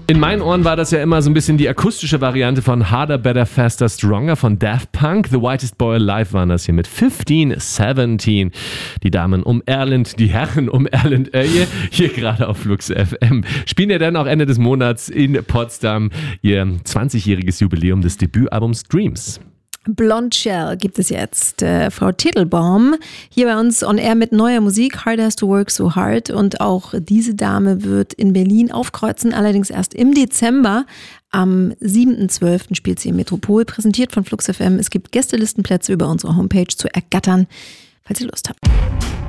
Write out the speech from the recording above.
In meinen Ohren war das ja immer so ein bisschen die akustische Variante von Harder, Better, Faster, Stronger von Daft Punk. The Whitest Boy Alive waren das hier mit 1517. Die Herren um Erland Öye, hier gerade auf Flux FM. Spielen ja dann auch Ende des Monats in Potsdam ihr 20-jähriges Jubiläum des Debütalbums Dreams. Blonde Shell gibt es jetzt. Frau Tittelbaum hier bei uns on air mit neuer Musik. Hard Has to Work So Hard. Und auch diese Dame wird in Berlin aufkreuzen, allerdings erst im Dezember. Am 7.12. spielt sie im Metropol, präsentiert von Flux FM. Es gibt Gästelistenplätze über unsere Homepage zu ergattern, falls ihr Lust habt.